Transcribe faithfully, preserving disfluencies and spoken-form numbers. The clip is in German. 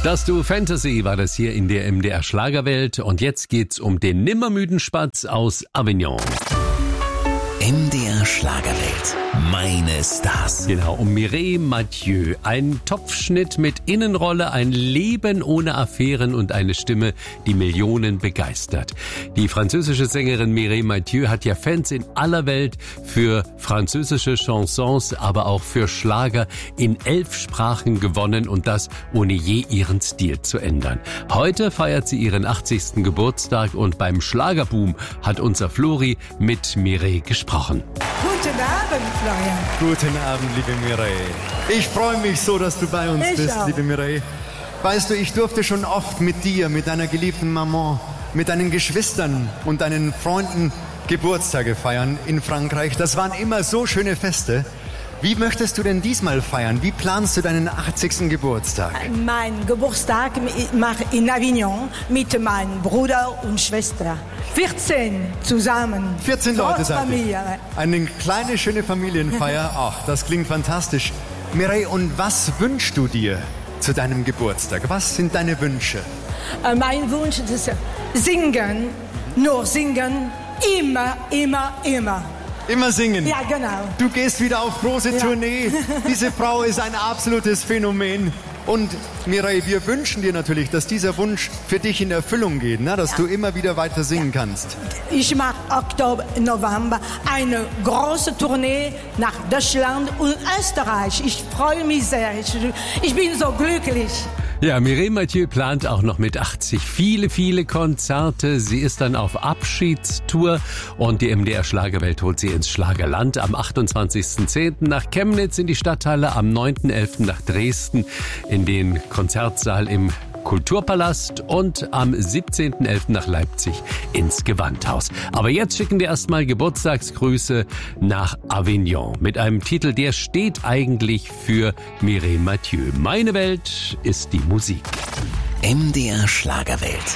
Das Duo Fantasy war das hier in der M D R Schlagerwelt. Und jetzt geht's um den nimmermüden Spatz aus Avignon. M D R Schlagerwelt. Meine Stars. Genau, um Mireille Mathieu. Ein Topfschnitt mit Innenrolle, ein Leben ohne Affären und eine Stimme, die Millionen begeistert. Die französische Sängerin Mireille Mathieu hat ja Fans in aller Welt für französische Chansons, aber auch für Schlager in elf Sprachen gewonnen und das ohne je ihren Stil zu ändern. Heute feiert sie ihren achtzigsten Geburtstag und beim Schlagerboom hat unser Flori mit Mireille gesprochen. Guten Abend, Florian. Guten Abend, liebe Mireille. Ich freue mich so, dass du bei uns Ich bist, auch. liebe Mireille. Weißt du, ich durfte schon oft mit dir, mit deiner geliebten Maman, mit deinen Geschwistern und deinen Freunden Geburtstage feiern in Frankreich. Das waren immer so schöne Feste. Wie möchtest du denn diesmal feiern? Wie planst du deinen achtzigsten Geburtstag? Mein Geburtstag mache ich in Avignon mit meinem Bruder und Schwester. vierzehn zusammen. vierzehn Leute seid ihr. Familie. Eine kleine, schöne Familienfeier. Ach, das klingt fantastisch. Mireille, und was wünschst du dir zu deinem Geburtstag? Was sind deine Wünsche? Äh, Mein Wunsch ist singen, nur singen, immer, immer, immer. Immer singen. Ja, genau. Du gehst wieder auf große Ja. Tournee. Diese Frau ist ein absolutes Phänomen. Und Mireille, wir wünschen dir natürlich, dass dieser Wunsch für dich in Erfüllung geht, ne? Dass du immer wieder weiter singen kannst. Ich mache Oktober, November eine große Tournee nach Deutschland und Österreich. Ich freue mich sehr. Ich, ich bin so glücklich. Ja, Mireille Mathieu plant auch noch mit achtzig viele, viele Konzerte. Sie ist dann auf Abschiedstour und die M D R Schlagerwelt holt sie ins Schlagerland am achtundzwanzigsten zehnten nach Chemnitz in die Stadthalle, am neunten elften nach Dresden in den Konzertsaal im Kulturpalast und am siebzehnten elften nach Leipzig ins Gewandhaus. Aber jetzt schicken wir erstmal Geburtstagsgrüße nach Avignon mit einem Titel, der steht eigentlich für Mireille Mathieu. Meine Welt ist die Musik. M D R Schlagerwelt.